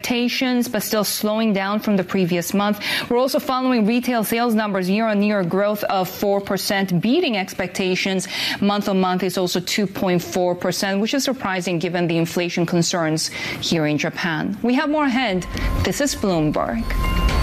expectations, but still slowing down from the previous month. We're also following retail sales numbers, year-on-year growth of 4%, beating expectations. Month-on-month is also 2.4%, which is surprising given the inflation concerns here in Japan. We have more ahead. This is Bloomberg.